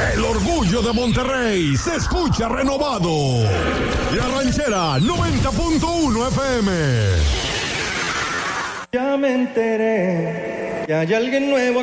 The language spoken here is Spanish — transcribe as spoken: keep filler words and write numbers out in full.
El orgullo de Monterrey se escucha renovado. La Ranchera noventa punto uno F M. Ya me enteré que hay alguien nuevo